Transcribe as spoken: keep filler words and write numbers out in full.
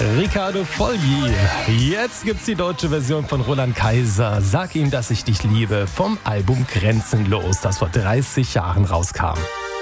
Riccardo Fogli. Jetzt gibt's die deutsche Version von Roland Kaiser. Sag ihm, dass ich dich liebe, vom Album Grenzenlos, das vor dreißig Jahren rauskam.